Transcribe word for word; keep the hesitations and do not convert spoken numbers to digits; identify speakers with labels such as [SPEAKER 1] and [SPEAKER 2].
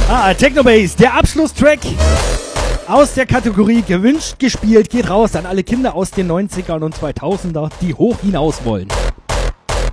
[SPEAKER 1] Ah, Technobase, der Abschlusstrack aus der Kategorie gewünscht gespielt, geht raus an alle Kinder aus den neunzigern und zweitausender, die hoch hinaus wollen.